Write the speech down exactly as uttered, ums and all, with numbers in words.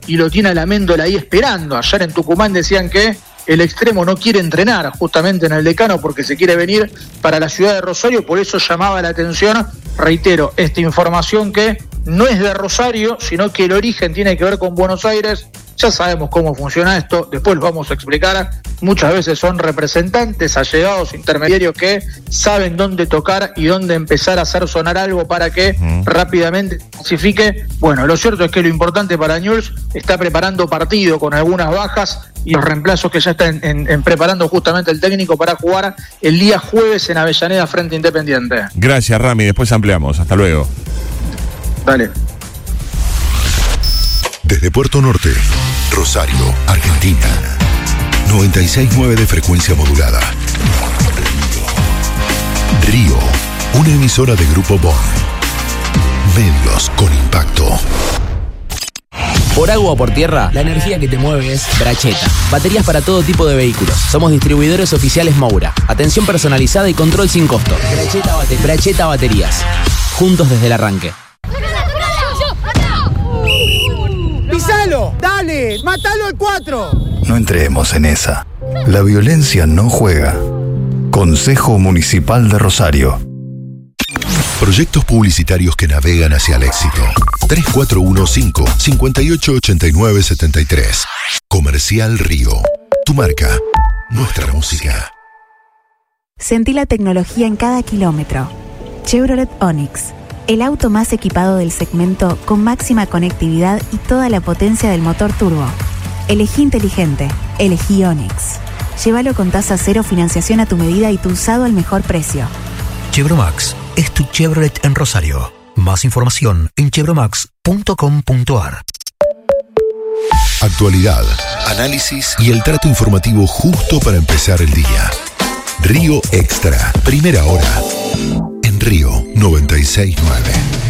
y lo tiene a la Méndola ahí esperando. Ayer en Tucumán decían que el extremo no quiere entrenar justamente en el Decano porque se quiere venir para la ciudad de Rosario, por eso llamaba la atención, reitero, esta información que no es de Rosario, sino que el origen tiene que ver con Buenos Aires. Ya sabemos cómo funciona esto, después lo vamos a explicar. Muchas veces son representantes, allegados, intermediarios que saben dónde tocar y dónde empezar a hacer sonar algo para que uh-huh. rápidamente clasifique. Bueno, lo cierto es que lo importante para Newell's está preparando partido con algunas bajas y los reemplazos que ya están en, en preparando justamente el técnico para jugar el día jueves en Avellaneda frente a Independiente. Gracias, Rami, después ampliamos. Hasta luego. Dale. Desde Puerto Norte, Rosario, Argentina. noventa y seis punto nueve de frecuencia modulada. Río, una emisora de Grupo Bon. Medios con impacto. Por agua o por tierra, la energía que te mueve es Bracheta. Baterías para todo tipo de vehículos. Somos distribuidores oficiales Moura. Atención personalizada y control sin costo. Bracheta, bate- Bracheta Baterías. Juntos desde el arranque. ¡Pisalo! ¡Dale! ¡Mátalo al cuatro! No entremos en esa. La violencia no juega. Consejo Municipal de Rosario. Proyectos publicitarios que navegan hacia el éxito. tres cuatro uno cinco, cinco ocho ocho nueve siete tres. Comercial Río. Tu marca. Nuestra música. Sentí la tecnología en cada kilómetro. Chevrolet Onix. El auto más equipado del segmento con máxima conectividad y toda la potencia del motor turbo. Elegí inteligente. Elegí Onix. Llévalo con tasa cero, financiación a tu medida y tu usado al mejor precio. Chevromax es tu Chevrolet en Rosario. Más información en chevromax punto com punto ar. Actualidad, análisis y el trato informativo justo para empezar el día. Río Extra, primera hora. En Río noventa y seis punto nueve.